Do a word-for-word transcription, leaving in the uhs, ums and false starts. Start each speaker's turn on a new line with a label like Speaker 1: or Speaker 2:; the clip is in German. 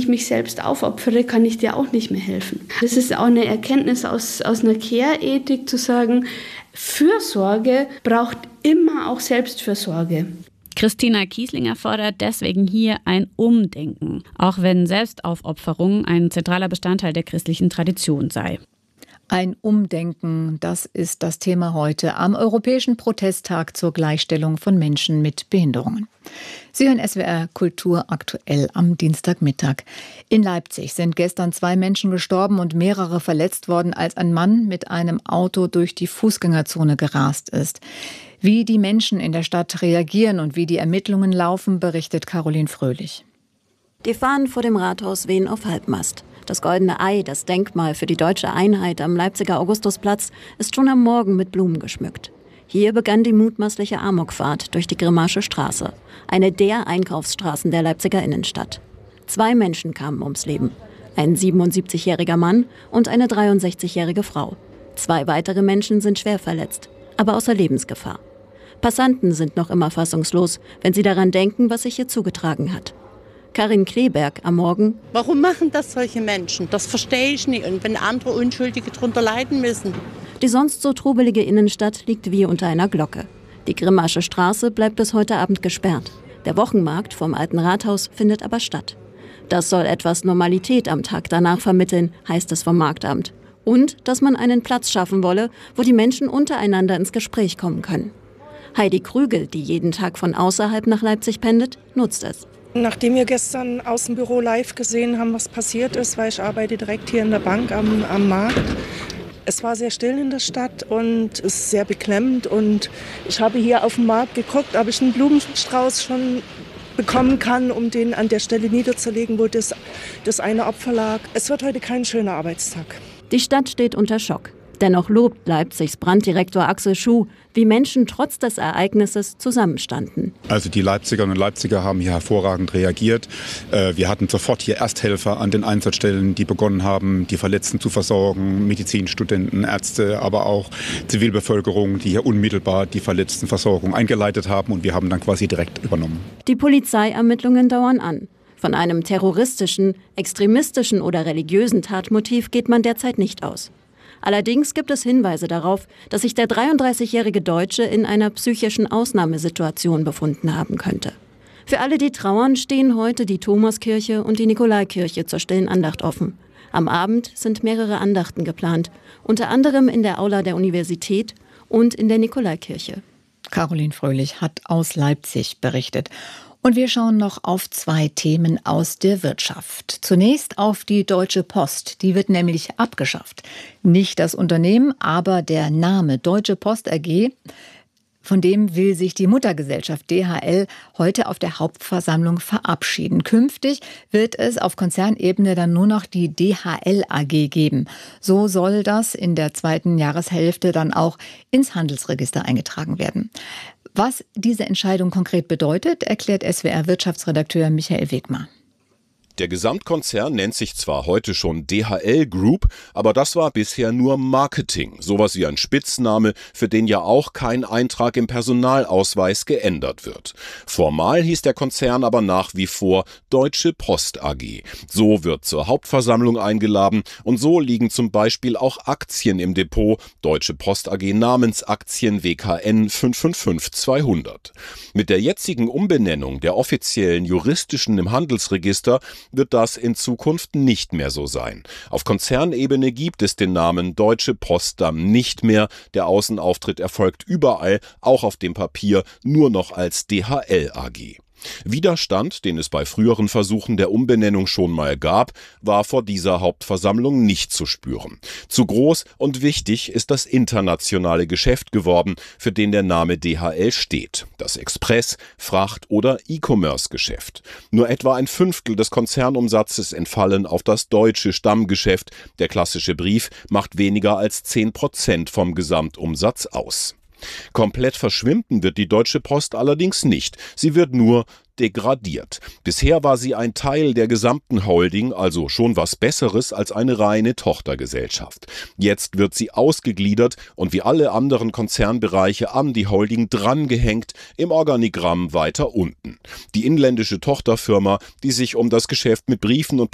Speaker 1: ich mich selbst aufopfere, kann ich dir auch nicht mehr helfen. Das ist auch eine Erkenntnis aus, aus einer Care-Ethik, zu sagen, Fürsorge braucht immer auch Selbstfürsorge.
Speaker 2: Christina Kieslinger fordert deswegen hier ein Umdenken, auch wenn Selbstaufopferung ein zentraler Bestandteil der christlichen Tradition sei.
Speaker 3: Ein Umdenken, das ist das Thema heute am Europäischen Protesttag zur Gleichstellung von Menschen mit Behinderungen. Sie hören S W R Kultur aktuell am Dienstagmittag. In Leipzig sind gestern zwei Menschen gestorben und mehrere verletzt worden, als ein Mann mit einem Auto durch die Fußgängerzone gerast ist. Wie die Menschen in der Stadt reagieren und wie die Ermittlungen laufen, berichtet Caroline Fröhlich.
Speaker 4: Die Fahnen vor dem Rathaus wehen auf Halbmast. Das Goldene Ei, das Denkmal für die deutsche Einheit am Leipziger Augustusplatz, ist schon am Morgen mit Blumen geschmückt. Hier begann die mutmaßliche Amokfahrt durch die Grimmasche Straße, eine der Einkaufsstraßen der Leipziger Innenstadt. Zwei Menschen kamen ums Leben, ein siebenundsiebzigjähriger Mann und eine dreiundsechzigjährige Frau. Zwei weitere Menschen sind schwer verletzt, aber außer Lebensgefahr. Passanten sind noch immer fassungslos, wenn sie daran denken, was sich hier zugetragen hat. Karin Kleberg am Morgen.
Speaker 5: Warum machen das solche Menschen? Das verstehe ich nicht. Und wenn andere Unschuldige drunter leiden müssen.
Speaker 4: Die sonst so trubelige Innenstadt liegt wie unter einer Glocke. Die Grimmasche Straße bleibt bis heute Abend gesperrt. Der Wochenmarkt vom Alten Rathaus findet aber statt. Das soll etwas Normalität am Tag danach vermitteln, heißt es vom Marktamt. Und, dass man einen Platz schaffen wolle, wo die Menschen untereinander ins Gespräch kommen können. Heidi Krügel, die jeden Tag von außerhalb nach Leipzig pendelt, nutzt es.
Speaker 6: Nachdem wir gestern aus dem Büro live gesehen haben, was passiert ist, weil ich arbeite direkt hier in der Bank am, am Markt. Es war sehr still in der Stadt und es ist sehr beklemmend. Und ich habe hier auf dem Markt geguckt, ob ich einen Blumenstrauß schon bekommen kann, um den an der Stelle niederzulegen, wo das, das eine Opfer lag. Es wird heute kein schöner Arbeitstag.
Speaker 4: Die Stadt steht unter Schock. Dennoch lobt Leipzigs Branddirektor Axel Schuh, wie Menschen trotz des Ereignisses zusammenstanden.
Speaker 7: Also die Leipzigerinnen und Leipziger haben hier hervorragend reagiert. Wir hatten sofort hier Ersthelfer an den Einsatzstellen, die begonnen haben, die Verletzten zu versorgen, Medizinstudenten, Ärzte, aber auch Zivilbevölkerung, die hier unmittelbar die Verletztenversorgung eingeleitet haben, und wir haben dann quasi direkt übernommen.
Speaker 4: Die Polizeiermittlungen dauern an. Von einem terroristischen, extremistischen oder religiösen Tatmotiv geht man derzeit nicht aus. Allerdings gibt es Hinweise darauf, dass sich der dreiunddreißigjährige Deutsche in einer psychischen Ausnahmesituation befunden haben könnte. Für alle, die trauern, stehen heute die Thomaskirche und die Nikolaikirche zur stillen Andacht offen. Am Abend sind mehrere Andachten geplant, unter anderem in der Aula der Universität und in der Nikolaikirche.
Speaker 3: Caroline Fröhlich hat aus Leipzig berichtet. Und wir schauen noch auf zwei Themen aus der Wirtschaft. Zunächst auf die Deutsche Post. Die wird nämlich abgeschafft. Nicht das Unternehmen, aber der Name Deutsche Post A G. Von dem will sich die Muttergesellschaft D H L heute auf der Hauptversammlung verabschieden. Künftig wird es auf Konzernebene dann nur noch die D H L A G geben. So soll das in der zweiten Jahreshälfte dann auch ins Handelsregister eingetragen werden. Was diese Entscheidung konkret bedeutet, erklärt S W R-Wirtschaftsredakteur Michael Wegmar.
Speaker 8: Der Gesamtkonzern nennt sich zwar heute schon D H L Group, aber das war bisher nur Marketing, sowas wie ein Spitzname, für den ja auch kein Eintrag im Personalausweis geändert wird. Formal hieß der Konzern aber nach wie vor Deutsche Post A G. So wird zur Hauptversammlung eingeladen und so liegen zum Beispiel auch Aktien im Depot, Deutsche Post A G Namensaktien W K N fünf fünf fünf zweihundert. Mit der jetzigen Umbenennung der offiziellen juristischen im Handelsregister wird das in Zukunft nicht mehr so sein. Auf Konzernebene gibt es den Namen Deutsche Post dann nicht mehr. Der Außenauftritt erfolgt überall, auch auf dem Papier, nur noch als D H L A G. Widerstand, den es bei früheren Versuchen der Umbenennung schon mal gab, war vor dieser Hauptversammlung nicht zu spüren. Zu groß und wichtig ist das internationale Geschäft geworden, für den der Name D H L steht. Das Express-, Fracht- oder E-Commerce-Geschäft. Nur etwa ein Fünftel des Konzernumsatzes entfallen auf das deutsche Stammgeschäft. Der klassische Brief macht weniger als zehn Prozent vom Gesamtumsatz aus. Komplett verschwinden wird die Deutsche Post allerdings nicht. Sie wird nur degradiert. Bisher war sie ein Teil der gesamten Holding, also schon was Besseres als eine reine Tochtergesellschaft. Jetzt wird sie ausgegliedert und wie alle anderen Konzernbereiche an die Holding drangehängt, im Organigramm weiter unten. Die inländische Tochterfirma, die sich um das Geschäft mit Briefen und